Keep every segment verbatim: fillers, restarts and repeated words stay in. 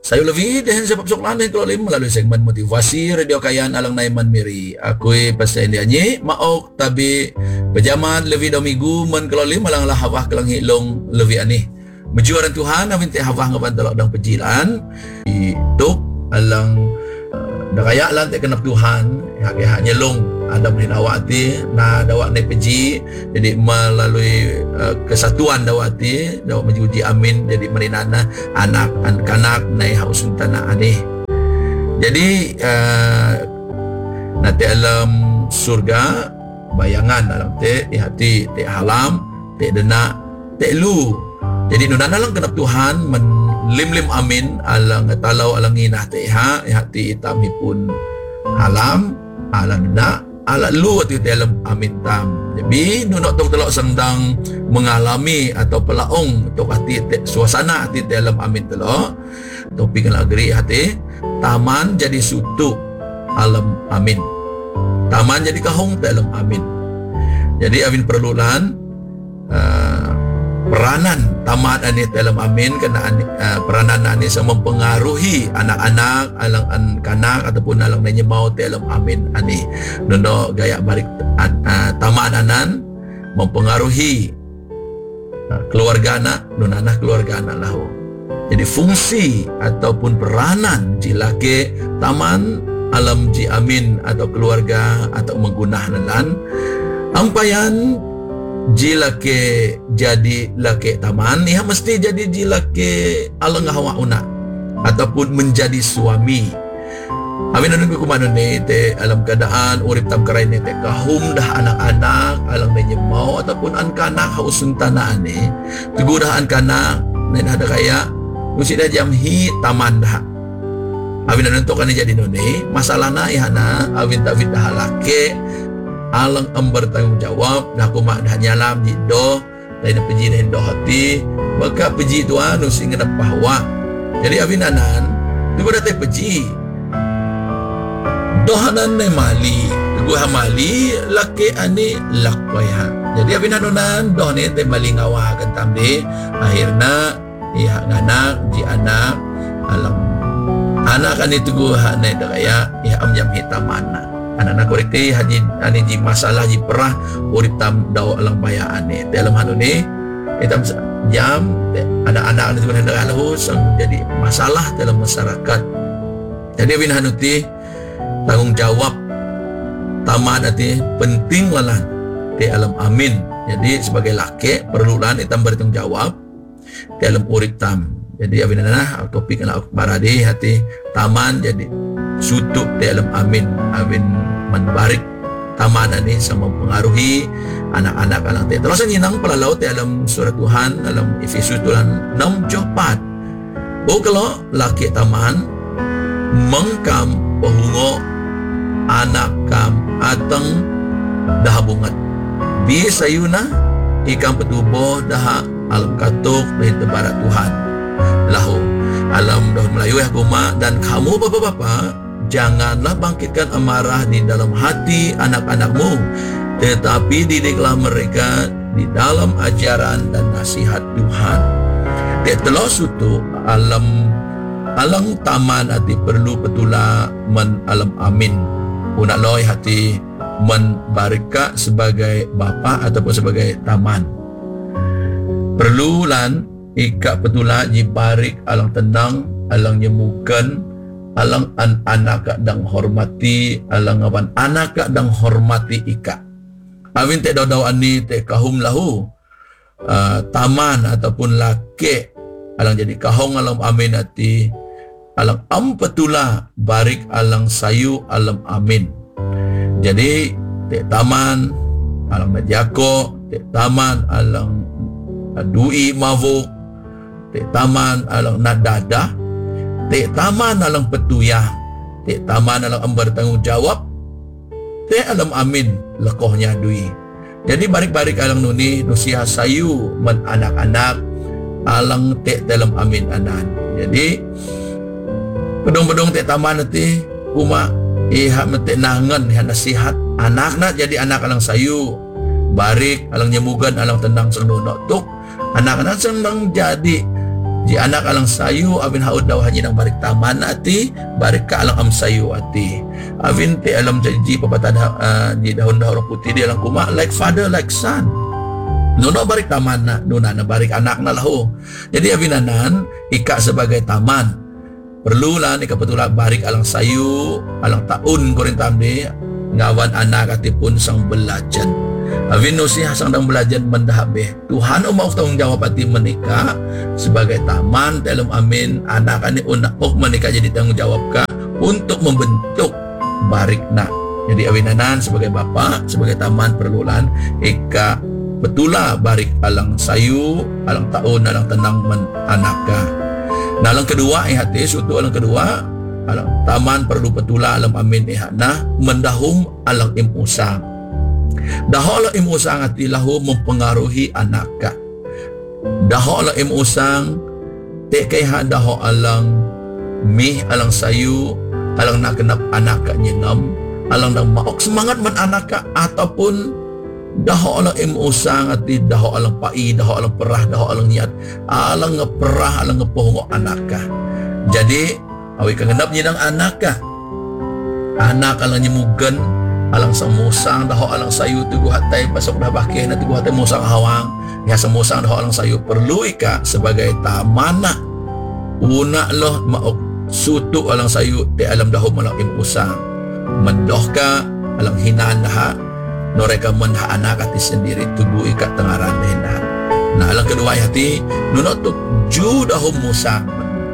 Sayo lebih dehen sa papsuklan din ko lim melalui segmen motivasi radio kayan alang naiman miri. Ako'y pasay niya nyi, maok tabi pejaman lebih daw migu man kalau lim malang lah hawah kelang hilong lebih ani. Mejuaran Tuhan amin te hawah ngaban dalok dang pejilan. Ituk alang dah kaya lah te kenap Tuhan hak hanya long ada menawati na dawak nai peji jadi melalui uh, kesatuan dawati dawak mejuji amin jadi meninana anak an kanak nai hausun tanah aneh jadi uh, nanti alam surga bayangan dalam te di hati te halam te dena te lu jadi nunana lang kenap Tuhan men lim-lim amin alang talau alang inah te ha hati itami pun halam alang na ala lu ati dalam amin tam jadi nunok tok telok sendang mengalami atau pelaong tok hati te, suasana hati dalam amin telok topik agri hati taman jadi sutu alam amin taman jadi kahong dalam amin jadi amin perlulan uh, peranan tamat ani dalam amin kena uh, peranan ani sama mempengaruhi anak-anak alang an kanak ataupun alang nanya mau dalam amin ani nono gaya balik uh, tamat anan mempengaruhi uh, keluarga anak nonana keluarga anak lahu jadi fungsi ataupun peranan jilake taman alam ji amin atau keluarga atau menggunakan lan ampayan jilake jadi lake taman ia mesti jadi jilake alang hawa una ataupun menjadi suami amin anu ku kumano ni te alam keadaan urip tam karay ni te kahum dah anak-anak alang nanya mau ataupun an kanak hausun tanah ni tegurahan kanak nen ada kaya mesti dah jam hi taman dah amin anu to kan jadi noni masalahna ihana awin tak dah lake alang ambar tanggung jawab dah kumak dah nyalam di do lain peji dah do hati maka peji tuan usi ngena bahwa jadi awinanan tu dah te peji dohanan ne mali tu ha mali laki ani lakwaya jadi awinanan doh ni te mali ngawa kan tamde akhirna iha nganak ji anak alam anak ani tu ha ne daya iha am jam hitamana anak-anak korek haji ani ji masalah ji perah urip tam daw alang baya ane dalam hanu ni etam jam anak-anak ni sebenarnya dah lahu sang jadi masalah dalam masyarakat jadi bin hanu ti tanggung jawab taman ati penting lalan di alam amin jadi sebagai laki perlulan etam bertanggung jawab dalam urip tam jadi abin nah topik nak barade hati taman jadi sutuk dalam amin amin menbarik taman ini sama mempengaruhi anak-anak alang te terus nyinang pelalau dalam surat Tuhan dalam Efesus tulan enam empat oh kalau laki taman mengkam pahungo anak kam atang dah bungat bi sayuna ikam petuboh dah alam katuk dari tebarat Tuhan lahu alam dah Melayu ya guma dan kamu bapak-bapak janganlah bangkitkan amarah di dalam hati anak-anakmu tetapi didiklah mereka di dalam ajaran dan nasihat Tuhan tetelah sutu alam alang taman hati perlu petula men alam amin unak loy hati men barika sebagai bapa ataupun sebagai taman perlu lan ika petula jibarik alang tenang alang nyemukan alang an anak dang hormati alang awan anak dang hormati ika amin te daw ani te kahum lahu uh, taman ataupun laki alang jadi kahong alam amin ati alang ampetula barik alang sayu alam amin jadi te taman alang najako te taman alang dui mavuk te taman alang nadada te taman alang petuyah te taman alang ambar tanggung jawab te alam amin lekohnya dui jadi barik-barik alang nuni nusia sayu man anak-anak alang te dalam amin anan jadi pedong-pedong te taman nanti kuma iha mete nangan iha nasihat anak na jadi anak alang sayu barik alang nyemugan alang tendang senunok tuk anak-anak senang jadi Ji anak alang sayu abin haud daw hanyi nang barik taman ati barik ka alang am sayu ati. Abin te alam janji papatan uh, di daun daun putih di alang kuma like father like son. Nuno barik taman na, nuna na barik anak na lahu. Jadi abinanan ika sebagai taman. Perlu lah ni kebetulan barik alang sayu, alang taun korin tamde ngawan anak atipun sang belajan. Avin no si sang dang belajan mendahabe. Tuhan umau tanggung jawab ati menikah sebagai taman dalam amin anak ani unak ok menikah jadi tanggung jawab ka untuk membentuk barik na. Jadi awinanan sebagai bapa, sebagai taman perlulan ika betulah barik alang sayu, alang taun, alang tenang men anaka. Nah, alang kedua ihati suatu alang kedua alang taman perlu betulah alam amin ihana mendahum alang imusang. Daho alang imusang ati lahu mempengaruhi anaka. Daho alang imusang te kay ha daho alang mih alang sayu alang nak kenap anaka nyengam alang nang maok semangat man anaka ataupun daho alang imusang ati daho alang pai daho alang perah daho alang niat alang ngeperah alang ngepohong anaka. Jadi awi kangendap nyinang anaka anak alang nyemugen alang semusang daho alang sayu tugu hatai pasok dah bakeh na tugu hatai musang hawang ya semusang daho alang sayu perlu ika sebagai tamana una loh maok sutu alang sayu te alam daho alang imusang mendoh ka alang hinaan daha noreka menha anak ati sendiri tubuh ikat tengaran hendak. Nah alang kedua hati nunot tu ju dahum musang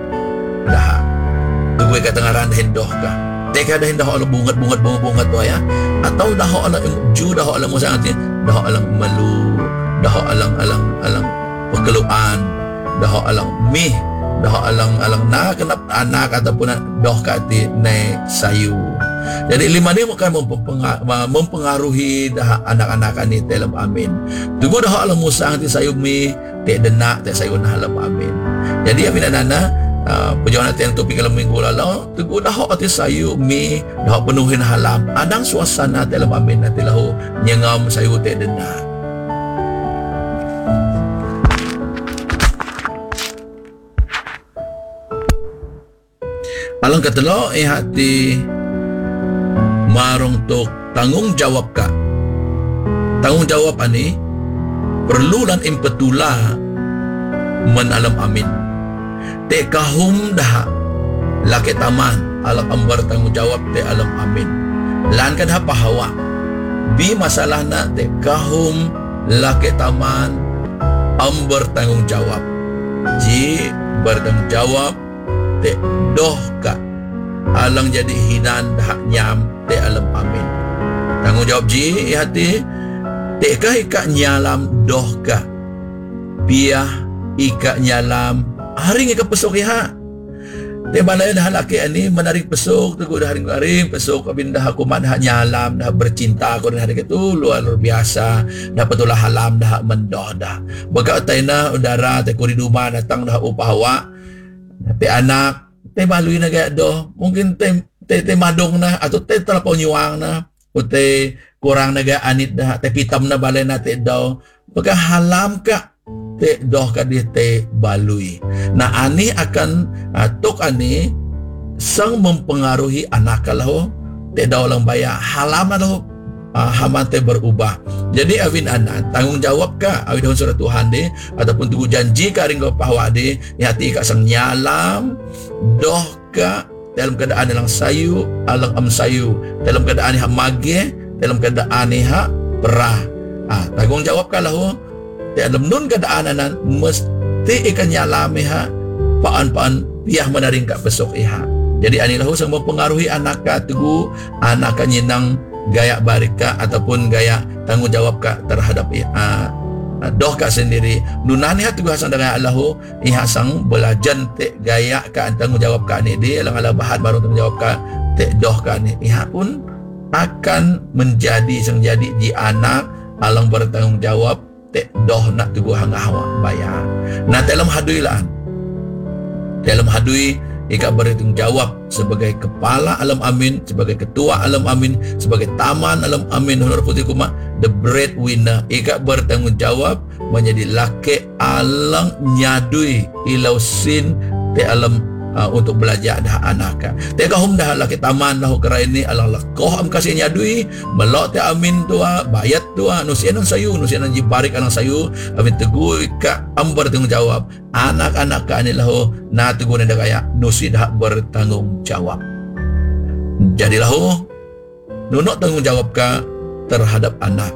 dah tubuh ikat tengaran hendoh ka teka dah hendoh alang bungat bungat bungat bungat tu ya atau dah alang ju dah alang musang ati dah alang malu dah alang alang alang pekeluan dah alang mih dah alang alang nak kenap anak ataupun doh ka ati ne sayu. Jadi lima ni bukan mempengaruhi dah anak-anak ni dalam amin. Tunggu dah alam musang ti sayumi te denak te sayun dalam amin. Jadi amin nana uh, perjuangan yang topik dalam minggu lalu tunggu dah ati sayumi dah penuhin halam adang suasana dalam amin nanti lahu nyengam sayu te denak. Alang katelo eh hati marong tok tanggung jawab ka. Tanggung jawab ani perlu lan impetula men alam amin. Te kahum dah laki taman alam ambar tanggung jawab te alam amin. Lan kan ha pahawa. Bi masalah na te kahum laki taman ambar tanggung jawab. Ji bertanggung jawab te doh ka alang jadi hinan dah nyam te alam amin. Tanggung jawab ji hati te ka ika nyalam doh ka biah ika nyalam haring ika pesok iha te balai dah laki ani menarik pesok teguh dah haring-haring pesok abin dah kumat dah nyalam dah bercinta ko dah hari itu luar biasa dah betul halam dah mendoh dah baka taina udara te kuriduma datang dah upahawa te anak te balui na gaya do mungkin te te, te madong na atau te telapau nyuang na o te kurang na gaya anit na te pitam na balay na te do baka halam ka te doh ka di te balui na ani akan uh, tok ani sang mempengaruhi anak kalau te daw lang baya halam na lahu uh, haman te berubah. Jadi awin anak tanggung jawab ka awin dahon surat Tuhan de ataupun tugu janji ka ring pahwa de hati ka sang nyalam doh ka dalam keadaan yang sayu alang am sayu dalam keadaan yang mage dalam keadaan yang perah ah tanggung jawab ka lahu te dalam nun keadaan nan mesti ikan nyalame ha paan-paan piah menaring ka pesok iha. Jadi ani lahu sang mempengaruhi anak ka tugu anak ka nyinang gaya barika ataupun gaya tanggung jawab ka terhadap uh, doh ka sendiri nunani hatu hasan dengan Allahu iha sang belajan te gaya ka tanggung jawab ka ni dia alang ala bahat baru tanggung jawab ka te doh ka ni iha pun akan menjadi sang jadi ji anak alang bertanggung jawab te doh nak tugu hangah hawa bayar. Nah dalam hadui lah dalam hadui ika bertanggung jawab sebagai kepala alam amin, sebagai ketua alam amin, sebagai taman alam amin honor putih kuma the breadwinner. Ika bertanggungjawab menjadi laki alang nyadui ilau sin te alam uh, untuk belajar dah anak. Te kahum dah laki taman dah kerai ini alang lakoh am kasih nyadui melok te amin tua bayat tua nusianan sayu nusianan jibarik alang sayu amin teguh ika am bertanggungjawab anak-anak ka ni lahu na teguh nenda kaya nusi dah bertanggungjawab. Jadilah nunuk tanggungjawab ka terhadap anak.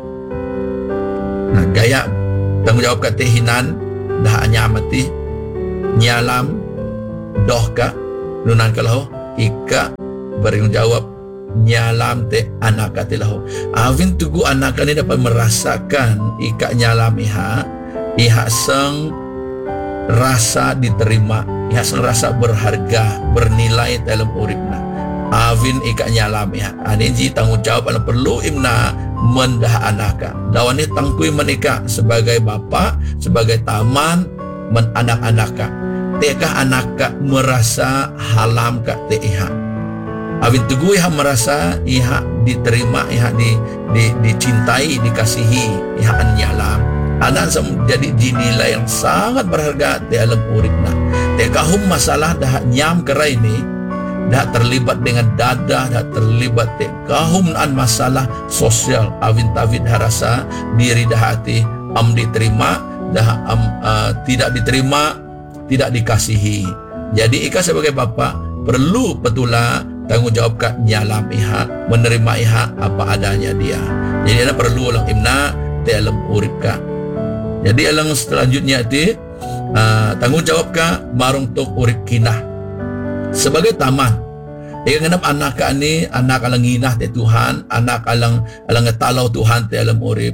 Nah, gaya tanggungjawab ka tehinan dah anyamati nyalam doh ka nunan kalau ika bertanggungjawab nyalam te anak ka telahu. Avin tugu anak ni dapat merasakan ika nyalam iha iha sang rasa diterima, iha sang rasa berharga, bernilai dalam uripna. Avin ika nyalam ya. Aniji tanggungjawab anu perlu imna mendah anaka. Lawan ni tangkui menika sebagai bapa, sebagai taman men anak-anaka. Tekah anaka merasa halam ka te iha. Avin tugu iha merasa iha diterima, iha di, di dicintai, dikasihi, iha an nyalam. Anak jadi dinilai yang sangat berharga di alam uripna. Tekahum masalah dah nyam kerai ni dah terlibat dengan dadah, dah terlibat te kahumnan masalah sosial. Avin tavit harasa diri dah hati am diterima, dah am uh, tidak diterima, tidak dikasihi. Jadi ika sebagai bapa perlu petula tanggungjawab ka nyalam iha, menerima iha apa adanya dia. Jadi ada perlu ulang imna te alam urip ka. Jadi alang selanjutnya ti uh, tanggungjawab ka marung tok urip kinah. Sebagai taman, ika nganap anak ka ni anak alang nginah te Tuhan, anak alang alang ngetalau Tuhan te alam urip.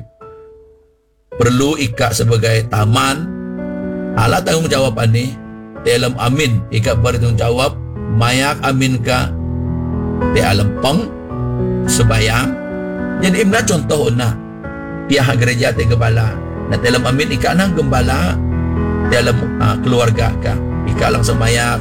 Perlu ika sebagai taman ala tanggungjawab ani te alam amin. Ika bertanggungjawab mayak amin ka te alam pang sebayang. Jadi imna contoh na pihak gereja te gembala. Na te alam amin ika nang gembala te alam uh, keluarga ka. Ika alang semayak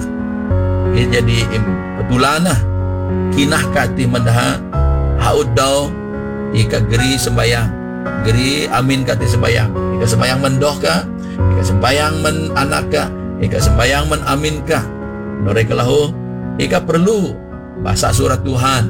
jadi petulana kinah kati mendah haud daw ika geri sembayang geri amin kati sembayang ika sembayang mendoh ka ika sembayang men anak ka ika sembayang men amin ka noreka lahu ika perlu bahasa surat Tuhan.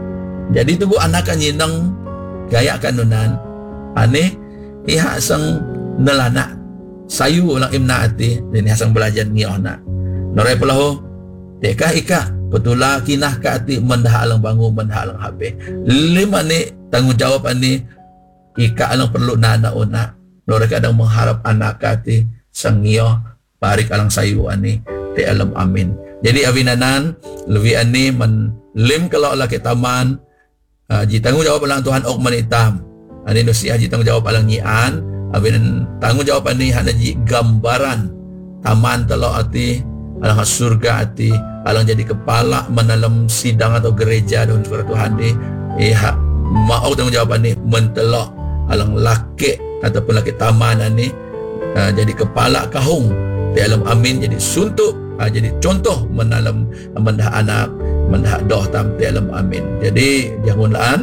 Jadi tugu anak ka nyinang gaya kanunan ane iha sang nelana sayu ulang imna ati dan iha sang belajar ngiohna noreka lahu Teka ika petula kinah ka ati mendah alang bangun mendah alang habe. Lima ni tanggungjawab ani ika alang perlu nana una. Nora kadang mengharap anak ka ati sangyo parik alang sayu ani te alam amin. Jadi avinanan lebih ani men lim kalau laki taman uh, ji tanggungjawab alang Tuhan ok manitam. Ani no siya ji tanggungjawab alang nyian avinan tanggungjawab ani hana ji gambaran taman telo ati alang surga ati alang jadi kepala menalam sidang atau gereja dan surat Tuhan ni eh mau tanggungjawab ni mentelok alang laki ataupun laki taman ni uh, jadi kepala kahung di alam amin jadi suntuk uh, jadi contoh menalam mendah anak mendah doh tam di alam amin. Jadi janganlah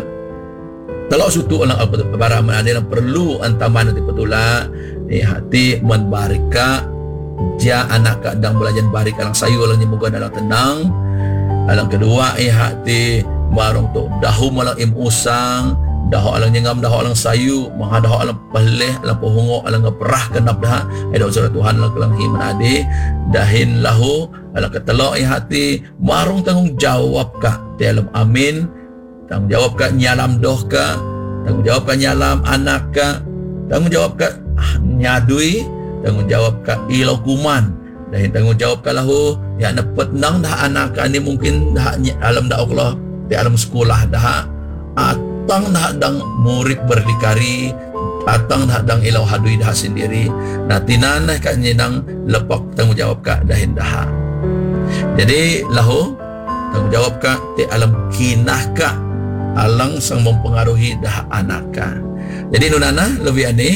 telok sutu alang para menadil perlu antaman nanti petula ni hati menbarika ja anak kadang belajar barik alang sayu alang nyemoga dalam tenang. Alang kedua eh hati marung tu dahu malang im usang dahu alang nyengam dahu alang sayu mah dahu alang peleh alang pohongo alang ngeperah kenap dah eh dahu surat Tuhan alang kelang himan adi dahin lahu alang ketelok eh hati marung tanggung jawab ka di alam amin tanggung jawab ka nyalam doh ka tanggung jawab ka nyalam anak ka tanggung jawab ka nyadui tanggungjawab ka ilau kuman dan tanggungjawab ka lahu ya nepet nang dah anak ka ni mungkin dah alam dah Allah di alam sekolah dah atang dah dang murid berdikari atang dah dang ilau hadui dah sendiri nah tinanah ka nyenang lepak tanggungjawab ka dahin dah. Jadi lahu tanggungjawab ka di alam kinah ka alang sang mempengaruhi dah anak ka. Jadi nunana lebih ani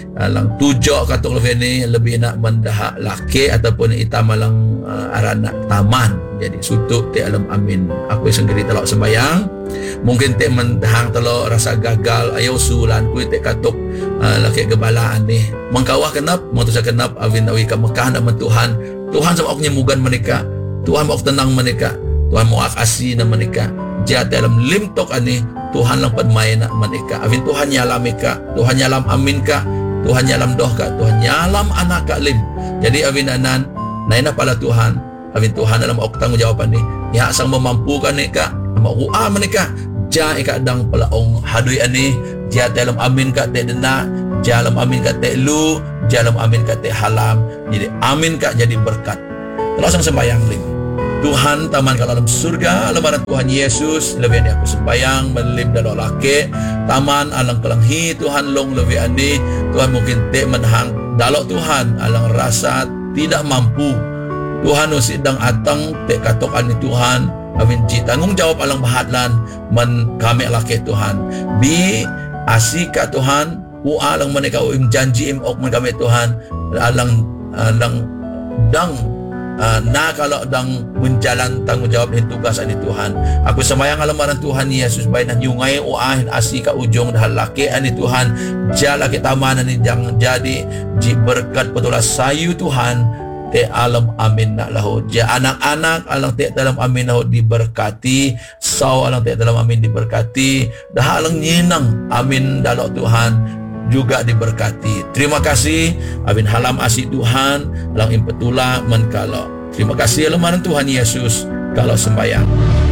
alang tujo katok lebih ni lebih nak mendahak laki ataupun ita malang uh, arana taman. Jadi sutuk te alam amin. Aku sendiri telok sembayang. Mungkin te mendahang telok rasa gagal ayo sulan ku te katok uh, laki gebalaan ni. Mengkawah kenap, motosa kenap awin awi ka Mekah nak Tuhan. Tuhan sama aku nyemugan mereka. Tuhan mau tenang mereka. Tuhan mau kasih na mereka. Dia dalam limtok ani Tuhan lang padmain na mereka. Awin Tuhan nyalam mereka. Tuhan nyalam amin ka. Tuhan nyalam doh ka. Tuhan nyalam anak ka lim. Jadi awin anan naina pala Tuhan. Awin Tuhan dalam ok tanggung jawaban ni. Ya sang memampukan mereka. Mau ua mereka. Ja ika dang palaong hadui ani. Dia dalam amin ka te dena. Dia dalam amin ka te lu. Dia dalam amin ka te halam. Jadi amin ka jadi berkat. Terus sang sembayang lim. Tuhan taman kalau dalam surga lebaran Tuhan Yesus lebih ni aku sembayang melim dalam laki taman alang kelanghi Tuhan long lebih andi Tuhan mungkin te menhang dalam Tuhan alang rasa tidak mampu Tuhan usidang atang te katok ani Tuhan amin ji tanggung jawab alang bahatlan men kami laki Tuhan bi asika Tuhan u alang mereka im janji im ok men kami Tuhan alang alang dang Uh, na kalau dang menjalan tanggung jawab dan tugas ani Tuhan. Aku sembayang alamaran Tuhan Yesus baik na nyungay o ahin asi ka ujung dahal laki ani Tuhan. Jala kita mana ni jang jadi ji berkat petulas sayu Tuhan te alam amin na lahu. Ja anak-anak alang te dalam amin lahu diberkati. Saw alang te dalam amin diberkati. Dah alang nyinang amin dalam Tuhan juga diberkati. Terima kasih abin halam asih Tuhan alang impetula menkalo. Terima kasih lemaran Tuhan Yesus kalau sembahyang.